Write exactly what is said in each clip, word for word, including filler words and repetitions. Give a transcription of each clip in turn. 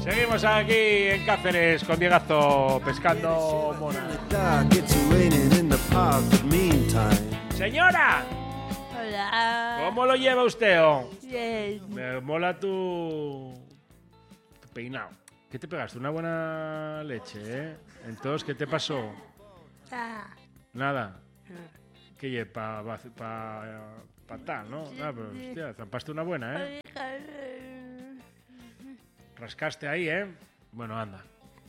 Seguimos aquí en Cáceres con Diegazo pescando mona. Señora, Hola. ¿cómo lo lleva usted? Oh? Bien. Me mola tu... tu peinado. ¿Qué te pegaste? Una buena leche, ¿eh? Entonces, ¿qué te pasó? Ah. Nada. ¿Qué lleva? Pa, pa, pa, pa tal, ¿no? Ah, pero, hostia, zampaste una buena, ¿eh? Rascaste ahí, ¿eh? Bueno, anda.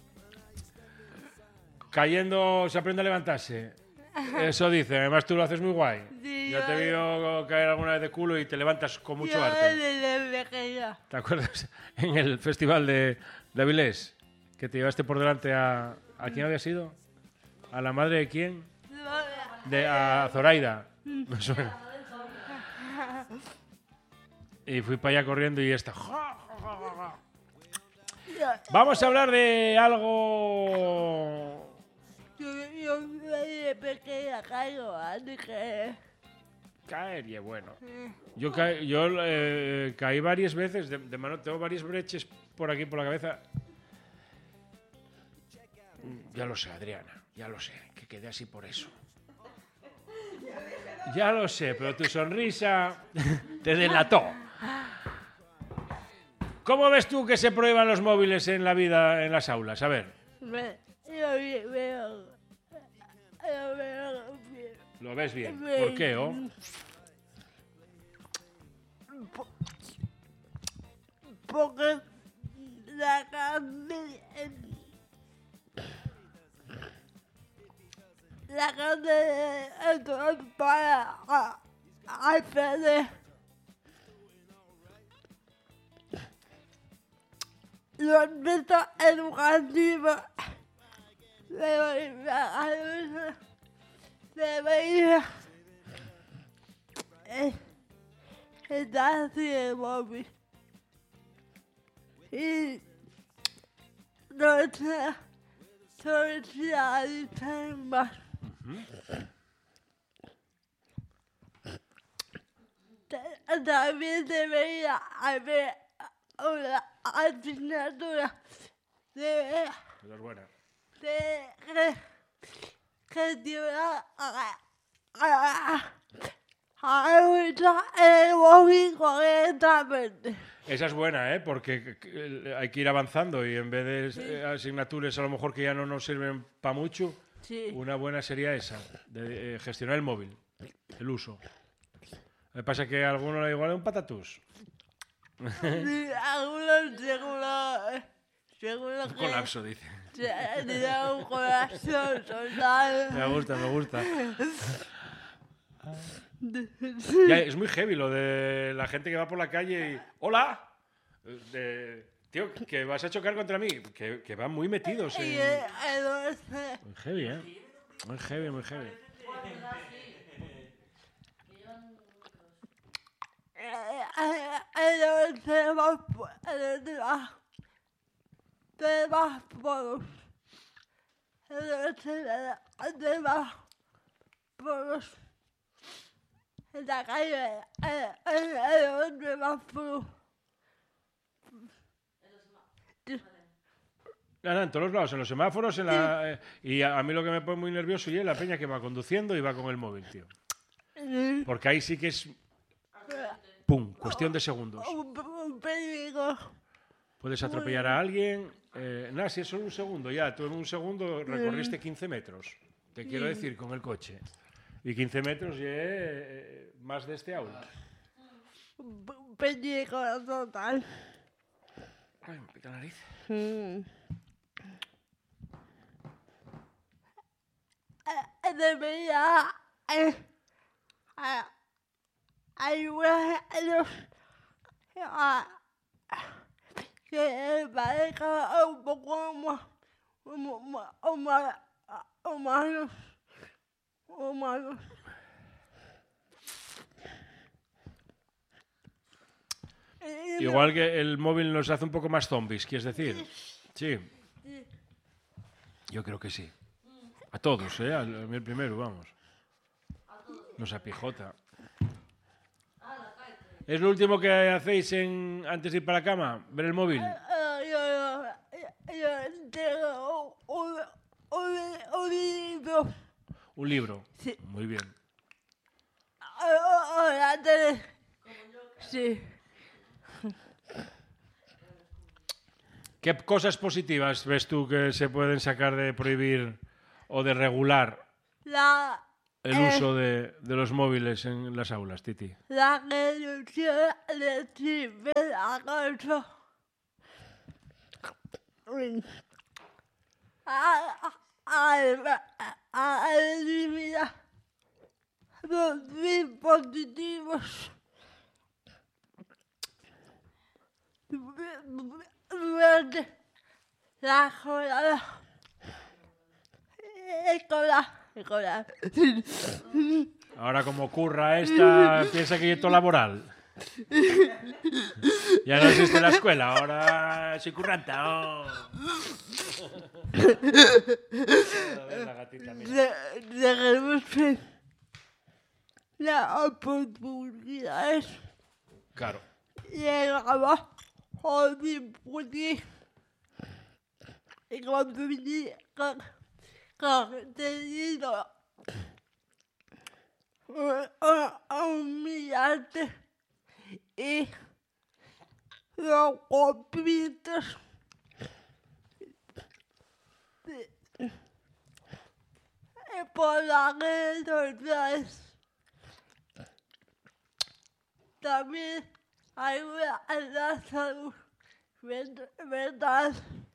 Cayendo se aprende a levantarse. Eso dice. Además, tú lo haces muy guay. Sí, Yo te he yo- visto caer alguna vez de culo y te levantas con mucho Yo arte. desde pequeña. ¿Te acuerdas? En el festival de, de Avilés, que te llevaste por delante a... ¿A quién había sido? ¿A la madre de quién? De, a Zoraida. Me suena. Y fui para allá corriendo y esta... Vamos a hablar de algo... Yo, yo desde pequeña caigo, así que... Caer y es bueno. Yo, ca yo eh, caí varias veces, de, de mano, tengo varias breches por aquí, por la cabeza. Ya lo sé, Adriana, ya lo sé, que quedé así por eso. Ya lo sé, pero tu sonrisa te delató. ¿Cómo ves tú que se prohíban los móviles en la vida, en las aulas? A ver. Me, yo veo... veo yo veo bien. ¿Lo ves bien? ¿Por qué, oh? Porque la carne... La carne es para hacer los métodos educativos deberían debería estar así el móvil y no sé socializar más. También debería haber una asignatura de, Pero es buena. de que, que lleva a, a, a usar el móvil correctamente. Esa es buena, ¿eh? Porque hay que ir avanzando y en vez de Sí. eh, asignaturas a lo mejor que ya no nos sirven para mucho, Sí. una buena sería esa, de eh, gestionar el móvil, el uso. Me pasa que a alguno le igual es un patatús. Sí, algunos seguro, seguro Un que colapso, dice. tienen un corazón total. Me gusta, me gusta. Ya, es muy heavy lo de la gente que va por la calle y... ¡Hola! De, tío, que vas a chocar contra mí. Que, que van muy metidos Y en... el- entonces, Muy heavy, ¿eh? Muy heavy, muy heavy. entonces vas por detrás de más poros. Entonces de más poros. En la calle, de más poros. Nada, en todos los lados, en los semáforos, en la, eh, y a, a mí lo que me pone muy nervioso y es la peña que va conduciendo y va con el móvil, tío. Porque ahí sí que es... ¡Pum! Cuestión de segundos. Un, un peligro. Puedes atropellar a alguien. Eh, nada, si es solo un segundo, ya. Tú en un segundo recorriste quince metros. Te quiero decir, con el coche. Y quince metros ya eh, más de este aula. Un peligro total. Ay, me pica la nariz. Mm. Eh, Debería eh, eh, ayudar a los a, que parezca un poco más huma- huma- humanos humanos. Y no- Igual que el móvil nos hace un poco más zombies, ¿quieres decir? Sí. Yo creo que sí. A todos, ¿eh? A mí el primero, vamos. Nos apijota. ¿Es lo último que hacéis en, antes de ir para la cama? ¿Ver el móvil? Eh, yo- yo- Un libro. Sí. Muy bien. O, o la tele. Sí. ¿Qué cosas positivas ves tú que se pueden sacar de prohibir o de regular La, el eh, uso de, de los móviles en las aulas, Titi? la reducción de ciberacoso. A, a, a eliminar los dispositivos durante la jornada escolar. escolar. Ahora como ocurra esta, piensa que es todo laboral. Ya no existe la escuela, ahora soy curranta. Oh. La gatita, mira. De, de reducir las oportunidades Claro. de trabajo difundir y compartir con contenido humillante y los conflictos por las redes sociales. También ayuda a la salud mental.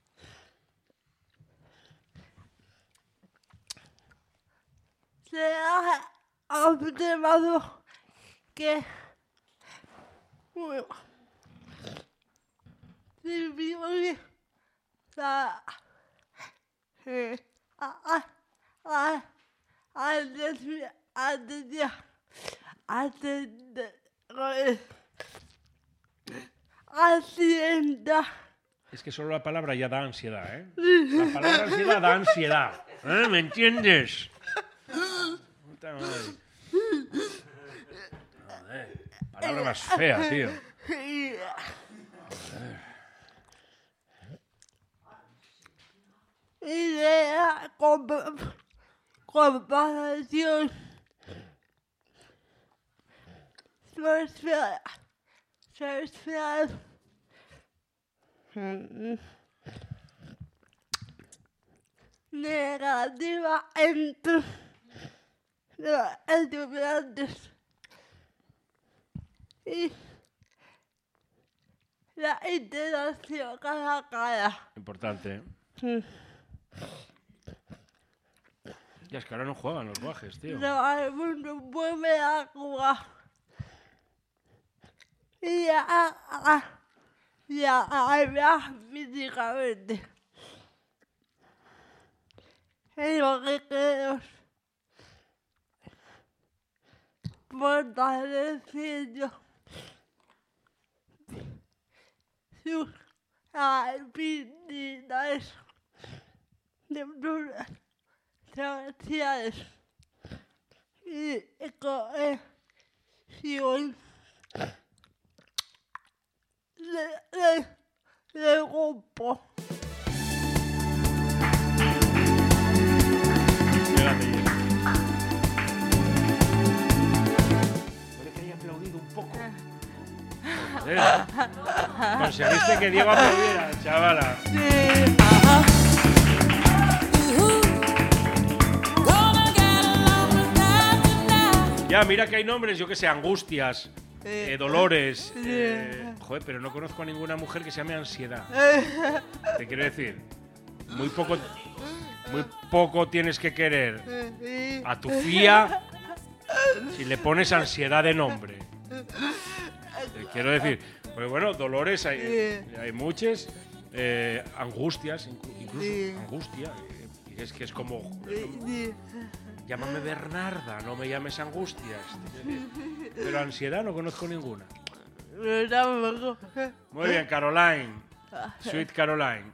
Se ha observado que bueno, disminuye la eh, a, a, a, atención, atención, atención, ansiedad. Es que solo la palabra ya da ansiedad, ¿eh? La palabra ansiedad da ansiedad. ¿Eh? ¿Me entiendes? Puta madre. Joder, palabra más fea, tío. Y de la comp- comparación social, social negativa entre los estudiantes y la interacción cara a cara. Importante, ¿eh? Ya es que ahora no juegan los guajes, tío. Todo el mundo vuelve a jugar. Y a, a, y a hablar físicamente. En los recreos. Fortaleciendo sus habilidades de sociales y cohesión de, de, de grupo. Espérate, Jess. Puede que haya aplaudido un poco. Joder. Conseguiste que Diego aplaudiera, chavala. Sí. Ya, mira que hay nombres, yo que sé, Angustias, eh, Dolores. Sí. Eh, joder, pero no conozco a ninguna mujer que se llame Ansiedad. Te quiero decir, muy poco, muy poco tienes que querer a tu fía si le pones Ansiedad de nombre. Te quiero decir, pues bueno, Dolores hay, Sí. hay muchas, eh, Angustias, inclu- incluso Sí. Angustia, eh, es que es como, Sí. llámame Bernarda, no me llames Angustias. Pero Ansiedad no conozco ninguna. Pero tampoco. Muy bien, Caroline. Sweet Caroline.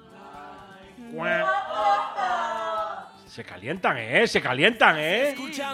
Se calientan, ¿eh? Se calientan, ¿eh?